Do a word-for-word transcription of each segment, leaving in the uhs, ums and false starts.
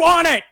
want it.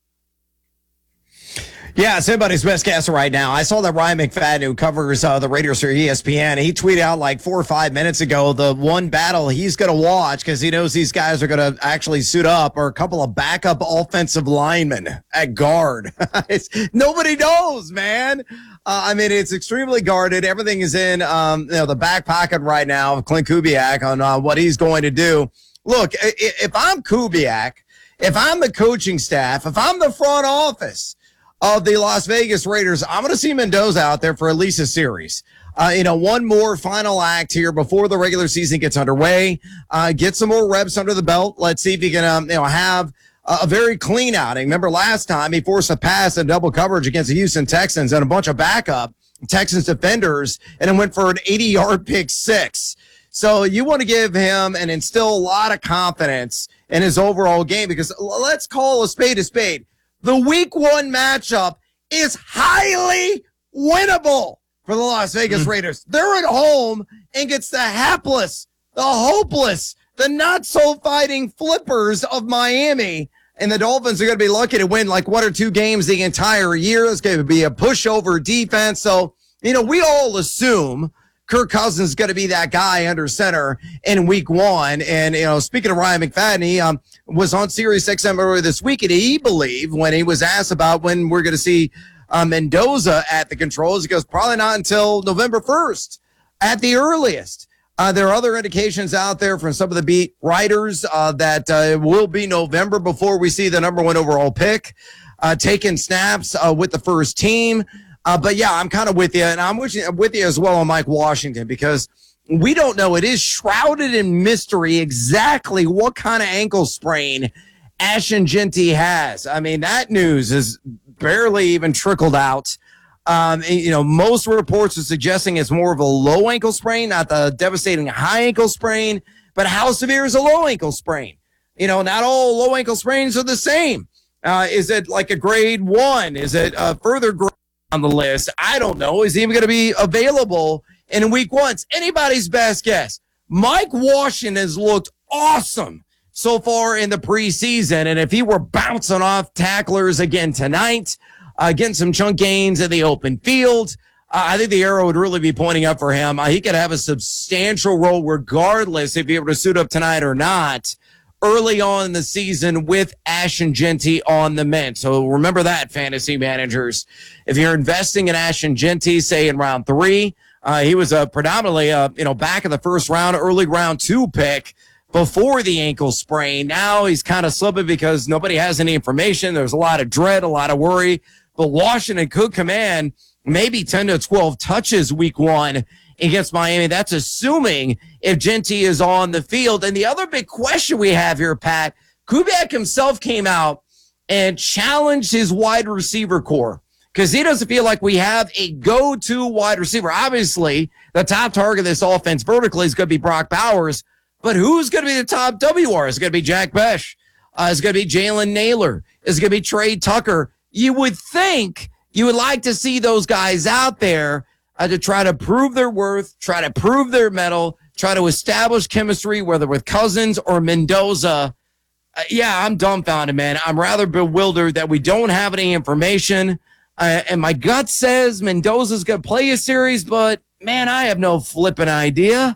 Yeah, it's anybody's best guess right now. I saw that Ryan McFadden, who covers uh, the Raiders for E S P N, he tweeted out like four or five minutes ago the one battle he's going to watch because he knows these guys are going to actually suit up are a couple of backup offensive linemen at guard. It's, nobody knows, man. Uh, I mean, it's extremely guarded. Everything is in um, you know, the back pocket right now of Clint Kubiak on uh, what he's going to do. Look, if I'm Kubiak, if I'm the coaching staff, if I'm the front office of the Las Vegas Raiders, I'm going to see Mendoza out there for at least a series. Uh, you know, one more final act here before the regular season gets underway. Uh, get some more reps under the belt. Let's see if he can, um, you know, have a very clean outing. Remember last time he forced a pass and double coverage against the Houston Texans and a bunch of backup Texans defenders, and it went for an eighty-yard pick six. So you want to give him and instill a lot of confidence in his overall game because let's call a spade a spade. The week one matchup is highly winnable for the Las Vegas mm-hmm. Raiders. They're at home against the hapless, the hopeless, the not-so-fighting flippers of Miami. And the Dolphins are going to be lucky to win like one or two games the entire year. It's going to be a pushover defense. So, you know, we all assume Kirk Cousins is going to be that guy under center in week one. And, you know, speaking of Ryan McFadden, he um, was on Sirius X M earlier this week, and he believed when he was asked about when we're going to see uh, Mendoza at the controls, he goes, probably not until November first at the earliest. Uh, there are other indications out there from some of the beat writers uh, that uh, it will be November before we see the number one overall pick uh, taking snaps uh, with the first team. Uh, but, yeah, I'm kind of with you, and I'm with you, with you as well on Mike Washington because we don't know. It is shrouded in mystery exactly what kind of ankle sprain Ashton Jeanty has. I mean, that news has barely even trickled out. Um, and, you know, most reports are suggesting it's more of a low ankle sprain, not the devastating high ankle sprain. But how severe is a low ankle sprain? You know, not all low ankle sprains are the same. Uh, is it like a grade one? Is it a further grade on the list? I don't know. Is he even going to be available in week one? It's anybody's best guess. Mike Washington has looked awesome so far in the preseason. And if he were bouncing off tacklers again tonight, uh, getting some chunk gains in the open field, uh, I think the arrow would really be pointing up for him. Uh, he could have a substantial role regardless if he were to suit up tonight or not early on in the season with Ashton Jeanty on the mend. So remember that, fantasy managers. If you're investing in Ashton Jeanty, say in round three, uh, he was a predominantly a you know back in the first round, early round two pick before the ankle sprain. Now he's kind of slipping because nobody has any information. There's a lot of dread, a lot of worry. But Washington could command maybe ten to twelve touches week one against Miami. That's assuming if Jeanty is on the field. And the other big question we have here, Pat, Kubiak himself came out and challenged his wide receiver core because he doesn't feel like we have a go-to wide receiver. Obviously, the top target of this offense vertically is going to be Brock Bowers, but who's going to be the top W R? Is it going to be Jack Besh? Uh, is it going to be Jalen Naylor? Is it going to be Trey Tucker? You would think you would like to see those guys out there Uh, to try to prove their worth, try to prove their mettle, try to establish chemistry, whether with Cousins or Mendoza. Uh, yeah, I'm dumbfounded, man. I'm rather bewildered that we don't have any information. Uh, and my gut says Mendoza's going to play a series, but, man, I have no flipping idea.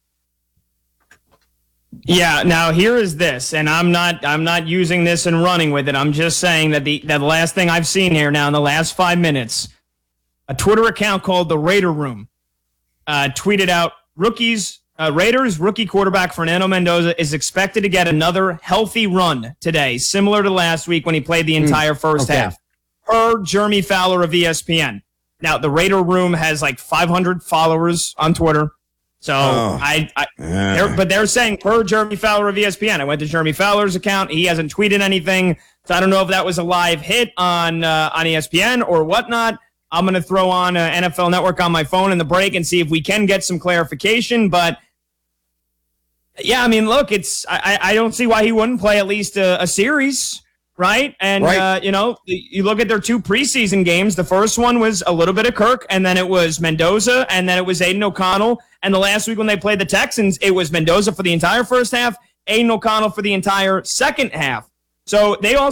Yeah, now here is this, and I'm not I'm not using this and running with it. I'm just saying that the, that the last thing I've seen here now in the last five minutes, a Twitter account called The Raider Room uh, tweeted out, rookies, uh, Raiders rookie quarterback Fernando Mendoza is expected to get another healthy run today, similar to last week when he played the entire first okay. half, per Jeremy Fowler of E S P N. Now, The Raider Room has like five hundred followers on Twitter. So, oh. I, I yeah. they're, but they're saying per Jeremy Fowler of E S P N. I went to Jeremy Fowler's account. He hasn't tweeted anything. So I don't know if that was a live hit on, uh, on E S P N or whatnot. I'm going to throw on uh, N F L Network on my phone in the break and see if we can get some clarification. But, yeah, I mean, look, it's I, I don't see why he wouldn't play at least a, a series, right? And, right. Uh, you know, you look at their two preseason games. The first one was a little bit of Kirk, and then it was Mendoza, and then it was Aiden O'Connell. And the last week when they played the Texans, it was Mendoza for the entire first half, Aiden O'Connell for the entire second half. So they all